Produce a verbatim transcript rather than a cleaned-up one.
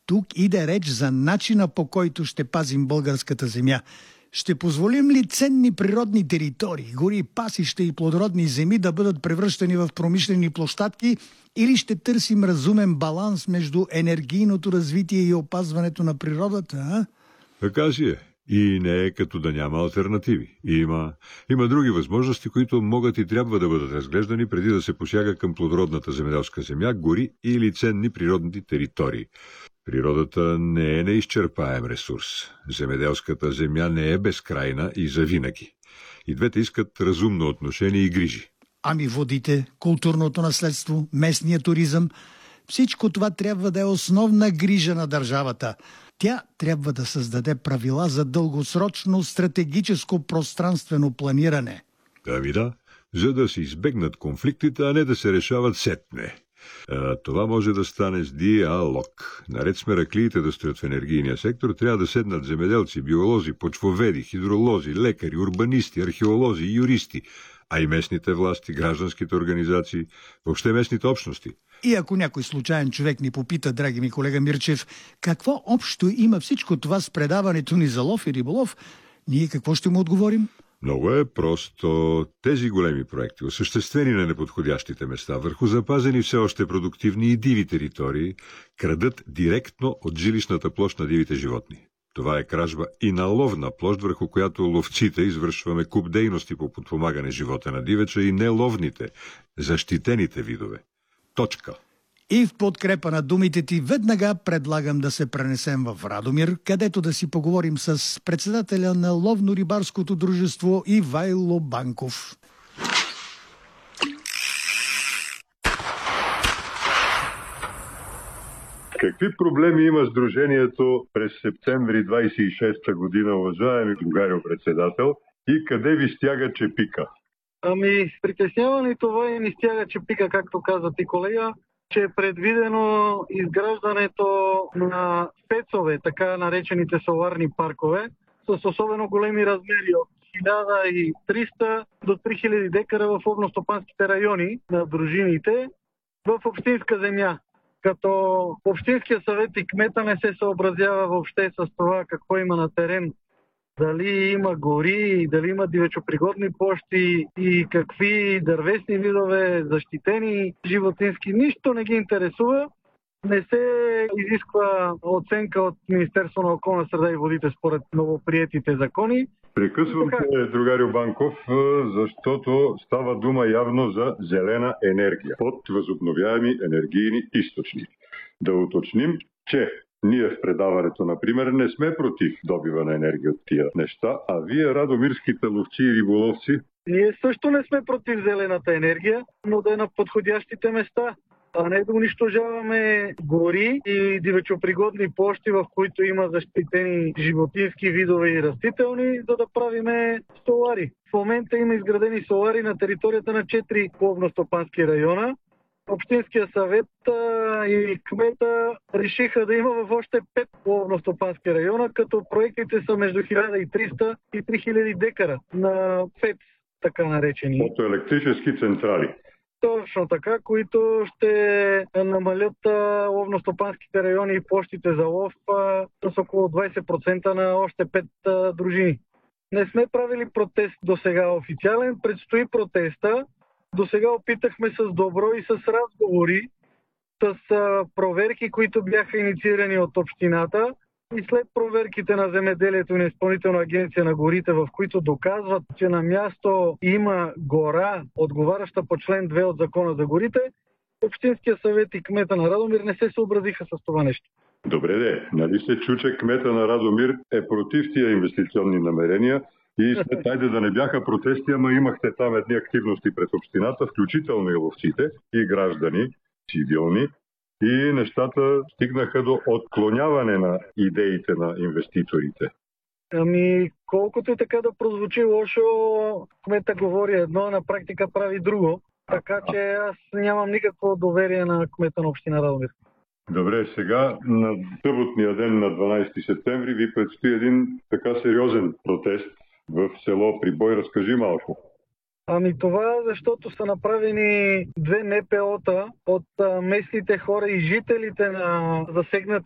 Тук иде реч за начина, по който ще пазим българската земя. Ще позволим ли ценни природни територии, гори, пасища и плодородни земи да бъдат превръщани в промишлени площадки, или ще търсим разумен баланс между енергийното развитие и опазването на природата? А? Така си е. И не е като да няма алтернативи. Има, има други възможности, които могат и трябва да бъдат разглеждани преди да се посяга към плодородната земеделска земя, гори или ценни природни територии. Природата не е неизчерпаем ресурс. Земеделската земя не е безкрайна и завинаги. И двете искат разумно отношение и грижи. Ами водите, културното наследство, местния туризъм, всичко това трябва да е основна грижа на държавата. Тя трябва да създаде правила за дългосрочно стратегическо пространствено планиране. Ами да, за да се избегнат конфликтите, а не да се решават сетне. А, това може да стане с диалог. Наред с мераклиите да стоят в енергийния сектор, трябва да седнат земеделци, биолози, почвоведи, хидролози, лекари, урбанисти, археолози и юристи, а и местните власти, гражданските организации, въобще местните общности. И ако някой случайен човек ни попита, драги ми колега Мирчев, какво общо има всичко това с предаването ни за лов и риболов, ние какво ще му отговорим? Много е просто. Тези големи проекти, осъществени на неподходящите места, върху запазени все още продуктивни и диви територии, крадат директно от жилищната площ на дивите животни. Това е кражба и на ловна площ, върху която ловците извършваме куп дейности по подпомагане живота на дивеча и неловните, защитените видове. Точка. И в подкрепа на думите ти веднага предлагам да се пренесем в Радомир, където да си поговорим с председателя на ловно-рибарското дружество Ивайло Банков. Какви проблеми има сдружението през септември двадесет и шеста година, уважаеми другарио председател, и къде ви стяга чепика? Ами, притеснява ни това и ни стяга чепика, както каза ти, колега, че е предвидено изграждането на спецове, така наречените соларни паркове, с особено големи размери от хиляда и триста до три хиляди декара в ловно-стопанските райони на дружините в общинска земя. Като Общинския съвет и кмета не се съобразява въобще с това какво има на терен. Дали има гори, дали има дивечопригодни площи и какви дървесни видове, защитени животински. Нищо не ги интересува. Не се изисква оценка от Министерството на околна среда и водите според новоприетите закони. Прекъсвам се, другарио Банков, защото става дума явно за зелена енергия от възобновяеми енергийни източници. Да уточним, че ние в предаването, например, не сме против добива на енергия от тия неща, а вие, радомирските ловци и риболовци? Ние също не сме против зелената енергия, но да е на подходящите места, а не да унищожаваме гори и дивечопригодни площи, в които има защитени животински видове и растителни, за да правиме солари. В момента има изградени солари на територията на четири ловно-стопански района. Общинския съвет а, и кмета решиха да има в още пет ловно-стопански района, като проектите са между хиляда и триста и три хиляди декара на ФЕЦ, така наречени. Фотоелектрически централи. Точно така, които ще намалят а, ловно-стопанските райони и площите за лов а, с около двадесет процента на още пет а, дружини. Не сме правили протест до сега официален, предстои протеста. До сега опитахме с добро и с разговори, с а, проверки, които бяха инициирани от общината, и след проверките на земеделието и на Изпълнителна агенция на горите, в които доказват, че на място има гора, отговаряща по член две от Закона за горите, Общинския съвет и кмета на Радомир не се съобразиха с това нещо. Добре де, нали се чу, че кмета на Радомир е против тия инвестиционни намерения и след айде да не бяха протести, ама имахте там едни активности пред общината, включително и ловците и граждани, цивилни, и нещата стигнаха до отклоняване на идеите на инвеститорите. Ами, колкото и така да прозвучи лошо, кмета говори едно, а на практика прави друго. Така че аз нямам никакво доверие на кмета на община Радомир. Добре, сега на съботния ден на дванадесети септември ви предстои един така сериозен протест в село Прибой. Разкажи малко. Ами това, защото са направени две НПО-та от местните хора и жителите на засегнати